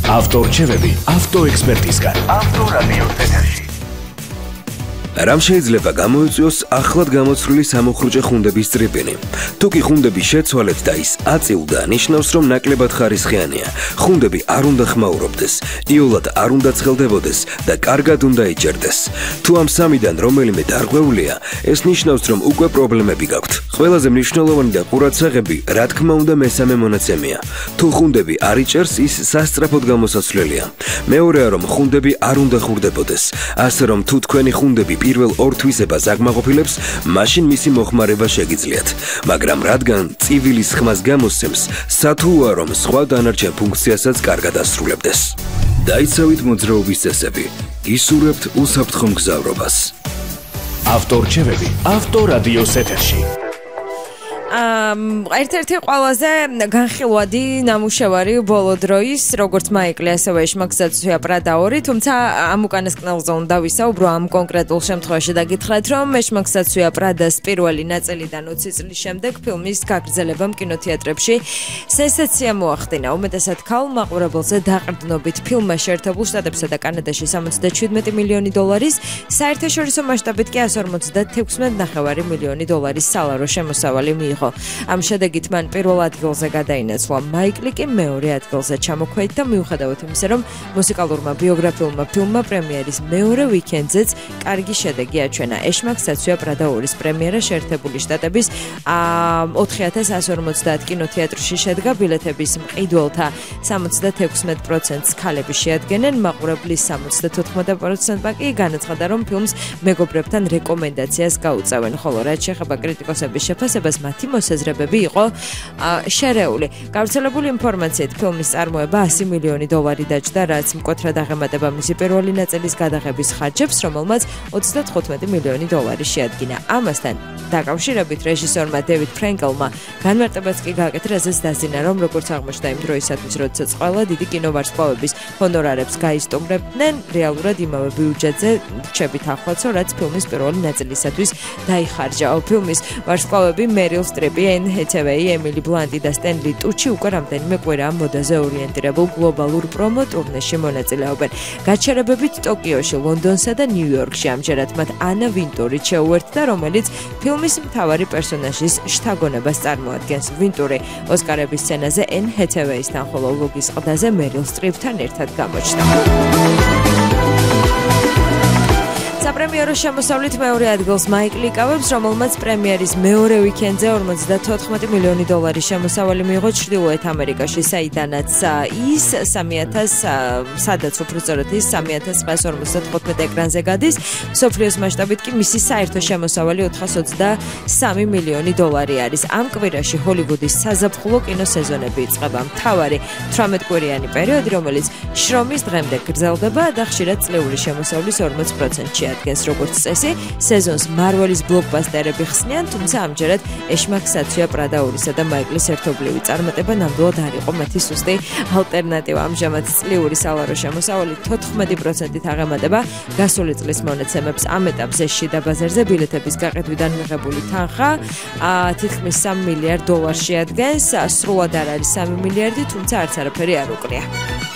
ავტორჩევები ავტოექსპერტისგან. ავტორადიო ეთერში. რამ შეიძლება გამოიწვიოს ახლად გამოცვლილი სამოხრუჭე ხუნდების წრიბინი? თუ კი ხუნდები შეცვალეთ და ის აწილდა, ნიშნავს, რომ ნაკლებად ხარისხიანია. ხუნდები არ უნდა ხმაურობდეს, იოლად არ უნდა ცხელდებოდეს და კარგად უნდა იჭერდეს. თუ ამ სამიდან რომელიმე დარღვეულია, ეს ნიშნავს, რომ უკვე პრობლემები გაქვთ. ყველაზე მნიშვნელოვანი და ყურადსაღები, რა თქმა უნდა, მესამე მონაცემია. თუ ხუნდები არ იჭერს, ის სასწრაფოდ გამოსაცვლელია. მეორეა, რომ ხუნდები არ უნდა ხურდებოდეს. ასე რომ თუ თქვენი ხუნდები პირველ ორ თვისებას აკმაყოფილებს, მაშინ მისი მოხმარება შეგიძლიათ. მაგრამ რადგან წივილის ხმას გამოსცემს, სათულოა, რომ სხვა დანარჩენ ფუნქციასაც კარგად ასრულებდეს. დაიცავით მოძრაობის წესები. ისურვებთ უსაფრთხო მგზავრობას. ავტორჩევები ავტორადიოს ეთერში. ერთ-ერთი ყველაზე განხილვადი ნამუშევარი ბოლო დროის, როგორც მაიკლი, ასევე შმაგსაცვია პრადა 2, თუმცა ამ უკანასკნელზე უნდა ვისაუბრო ამ კონკრეტულ შემთხვევაში და გითხრათ, რომ შმაგსაცვია პრადას პირველი ნაწილიდან 20 წლის შემდეგ ფილმის გაგრძელებამ კინოთეატრებში სენსაცია მოახდინა. უმეტესად ქალ მაყურებელზე დაყრდნობით ფილმმა შეერთებულ შტატებსა და კანადაში 77 მილიონი დოლარის, საერთაშორისო მასშტაბით კი 156.5 მილიონი დოლარის სალარო შემოსავალი მიიღო. ამ შედეგით მან პირველ ადგილზე გადაინაცვლა, მაიკლი კი მეორე ადგილზე ჩამოქვეით და მიუხედავად იმისა, რომ მუსიკალურმა ბიოგრაფიულმა ფილმმა პრემიერის მეორე ვიკენდზეც კარგი შედეგი აჩვენა. შმაგსაცვია პრადა 2-ის პრემიერა შეერთებული შტატების 4150 კინოთეატრში შედგა. ბილეთების მყიდველთა 76%-ს ქალები შეადგენენ, მაყურებლის 74%-მა კი განაცხადა, რომ ფილმს მეგობრებთან რეკომენდაციას გაუწევენ, ხოლო რაც შეეხება კრიტიკოსების შეფასებას, მათი მოსაზრებები იყო შერეული. გავრცელებული ინფორმაციით ფილმის წარმოება 100 მილიონი დოლარი დაჯდა, რაც მკვეთრად აღემატება მისი პირველი ნაწილის გადაღების ხარჯებს, რომელმაც 35 მილიონი დოლარი შეადგინა. ამასთან დაკავშირებით რეჟისორმა დევიდ ფრენკელმა განმარტებაც კი გააკეთა, რაზეც დასძინა, რომ როგორც აღმოჩნდა იმ დროისათვის, როდესაც ყველა დიდი კინოვარსკვლავების ჰონორარებს გაისტუმრებდნენ, რეალურად იმავე ბიუჯეტზე რჩებით ახალცო, რაც ფილმის პირველი ნაწილისათვის დაიხარჯა. ფილმის ვარსკვლავები მერილ სტრიპი, ენ ჰეთევეი, ემილი ბლანტი და სტენლი ტუჩი უკვე რამდენიმე კვირაა მოდაზე ორიენტირებულ გლობალურ პრომო ტურნეში მონაწილეობენ. გაჩერებებით ტოკიოში, ლონდონსა და ნიუ-იორკში ამჯერად მათ ანა ვინტური შეუერთდა, რომელიც ფილმის მთავარი პერსონაჟის შთაგონებას წარმოადგენს. ვინტური ოსკარების სცენაზე ენ ჰეთევეისთან, ხოლო ლოგის ყდაზე მერილ სტრიპთან ერთად გამოჩნდა. საპრემიერო შემოსავლით მეორე ადგილს მაიკლი იკავებს, რომელმაც პრემიერის მეორე ვიკენდზე 54 მილიონი დოლარის შემოსავალი მიიღო ჩრდილოეთ ამერიკაში, საიდანაც ის 3955 ეკრანზე გადის. მსოფლიოს მასშტაბით კი მისი საერთო შემოსავალი 423 მილიონი დოლარი არის. ამ კვირაში ჰოლივუდის საზაფხულო კინოსეზონები იწყება. მთავარი 18 კვირიანი პერიოდი, რომელიც შრომის დღემდე გრძელდება და ხშირად წლიური შემოსავლის 40%-ში ადგენს. როგორც წესი, სეზონს მარველის ბლოკბასტერები ხსნიან, თუმცა ამჯერად შმაგსაცვია პრადა 2-ისა და მაიკლის ერთობლივი წარმატება ნამდვილად არ იყო მათი სუსტი ალტერნატივა. ამჟამად წლიური სალარო შემოსავალი 14%-ით აღემატება გასული წლის მონაცემებს. ამ ეტაპზე შიდა ბაზარზე ბილეთების გაყიდვიდან მიღებული თანხა თითქმის 3 მილიარდ დოლარს შეადგენს. სრულად არ არის 3 მილიარდი, თუმცა არც არაფერი არ უკრია.